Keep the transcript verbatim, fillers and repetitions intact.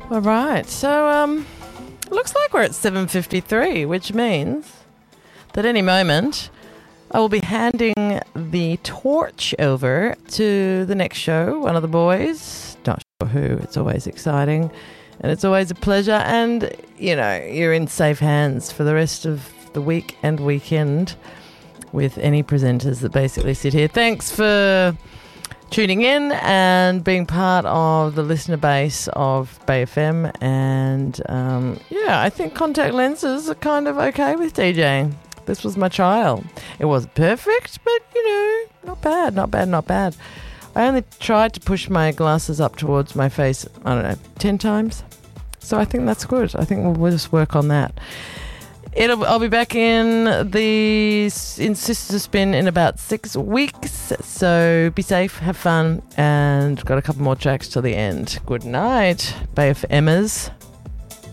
All right. So, um, looks like we're at seven fifty-three, which means that any moment I will be handing the torch over to the next show, one of the boys. Not sure who. It's always exciting and it's always a pleasure. And, you know, you're in safe hands for the rest of the week and weekend with any presenters that basically sit here. Thanks for tuning in and being part of the listener base of Bay F M. And, um, yeah, I think contact lenses are kind of okay with DJing. This was my trial. It wasn't perfect, but, you know, not bad, not bad, not bad. I only tried to push my glasses up towards my face, I don't know, ten times. So I think that's good. I think we'll, we'll just work on that. It'll, I'll be back in the in Sister Spin in about six weeks. So be safe, have fun, and got a couple more tracks till the end. Good night, Bay F Mers.